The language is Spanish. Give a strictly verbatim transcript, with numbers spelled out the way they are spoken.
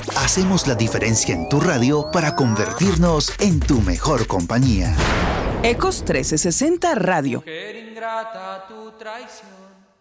Hacemos la diferencia en tu radio para convertirnos en tu mejor compañía. Ecos trescientos sesenta Radio. Mujer ingrata, tu traición